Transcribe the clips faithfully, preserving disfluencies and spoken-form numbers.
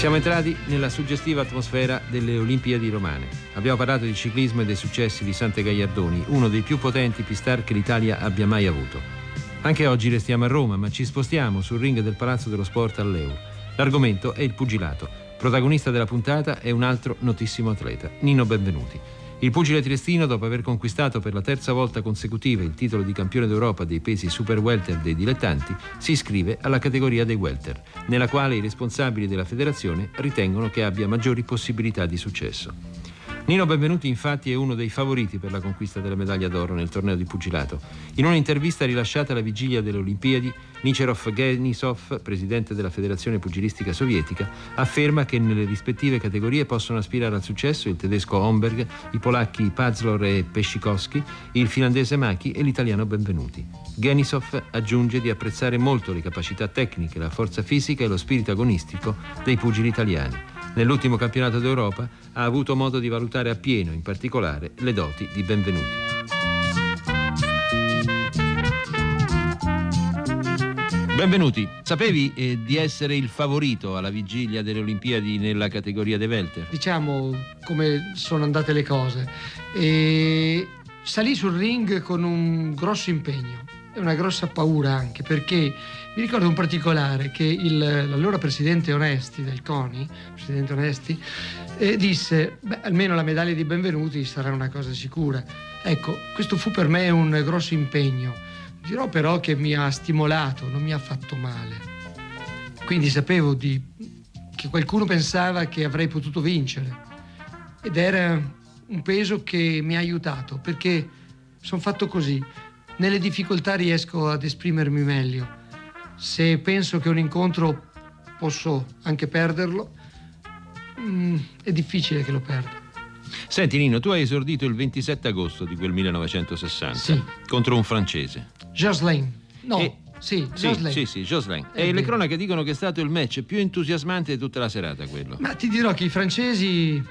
Siamo entrati nella suggestiva atmosfera delle Olimpiadi romane. Abbiamo parlato di ciclismo e dei successi di Sante Gaiardoni, uno dei più potenti pistar che l'Italia abbia mai avuto. Anche oggi restiamo a Roma, ma ci spostiamo sul ring del Palazzo dello Sport all'Eur. L'argomento è il pugilato. Protagonista della puntata è un altro notissimo atleta, Nino Benvenuti. Il pugile triestino, dopo aver conquistato per la terza volta consecutiva il titolo di campione d'Europa dei pesi super welter dei dilettanti, si iscrive alla categoria dei welter, nella quale i responsabili della federazione ritengono che abbia maggiori possibilità di successo. Nino Benvenuti infatti è uno dei favoriti per la conquista della medaglia d'oro nel torneo di pugilato. In un'intervista rilasciata alla vigilia delle Olimpiadi, Nicherov Genisov, presidente della Federazione Pugilistica Sovietica, afferma che nelle rispettive categorie possono aspirare al successo il tedesco Homberg, i polacchi Pazlor e Pescikowski, il finlandese Maki e l'italiano Benvenuti. Genisov aggiunge di apprezzare molto le capacità tecniche, la forza fisica e lo spirito agonistico dei pugili italiani. Nell'ultimo campionato d'Europa ha avuto modo di valutare appieno, in particolare, le doti di Benvenuti. Benvenuti, sapevi eh, di essere il favorito alla vigilia delle Olimpiadi nella categoria dei welter? Diciamo come sono andate le cose. E salì sul ring con un grosso impegno e una grossa paura anche, perché mi ricordo un particolare che il, l'allora presidente Onesti del CONI, presidente Onesti, eh, disse: beh, almeno la medaglia di Benvenuti sarà una cosa sicura. Ecco, questo fu per me un grosso impegno. Dirò però che mi ha stimolato, non mi ha fatto male. Quindi sapevo di, che qualcuno pensava che avrei potuto vincere, ed era un peso che mi ha aiutato, perché sono fatto così. Nelle difficoltà riesco ad esprimermi meglio. Se penso che un incontro posso anche perderlo, mh, è difficile che lo perda. Senti Nino, tu hai esordito il ventisette agosto di quel millenovecentosessanta, sì, contro un francese. Jocelyn. No, e... sì, sì, Jocelyn. Sì, sì, Jocelyn. E vero. Le cronache dicono che è stato il match più entusiasmante di tutta la serata, quello. Ma ti dirò che i francesi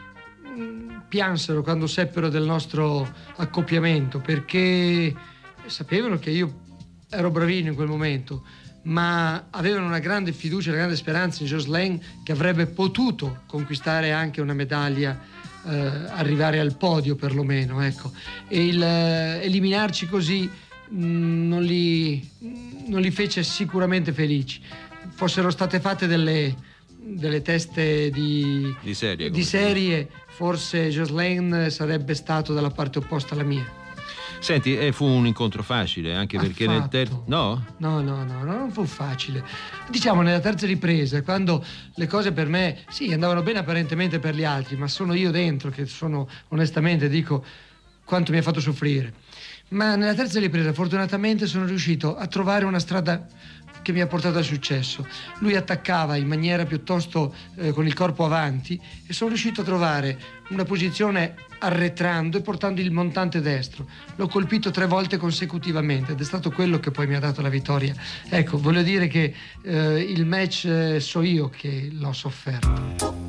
piansero quando seppero del nostro accoppiamento, perché sapevano che io ero bravino in quel momento, ma avevano una grande fiducia, una grande speranza in Jocelyn, che avrebbe potuto conquistare anche una medaglia, eh, arrivare al podio perlomeno, ecco. E il eh, eliminarci così mh, non li, non li fece sicuramente felici. Fossero state fatte delle, delle teste di, di serie, di serie forse Jocelyn sarebbe stato dalla parte opposta alla mia. Senti, eh, fu un incontro facile, anche perché Affatto. nel terzo... No? No, no, no, no, non fu facile. Diciamo nella terza ripresa, quando le cose per me, sì, andavano bene apparentemente per gli altri, ma sono io dentro che sono, onestamente, dico quanto mi ha fatto soffrire. Ma nella terza ripresa, fortunatamente, sono riuscito a trovare una strada che mi ha portato al successo. Lui attaccava in maniera piuttosto eh, con il corpo avanti, e sono riuscito a trovare una posizione arretrando e portando il montante destro. L'ho colpito tre volte consecutivamente ed è stato quello che poi mi ha dato la vittoria. Ecco, voglio dire che eh, il match eh, so io che l'ho sofferto.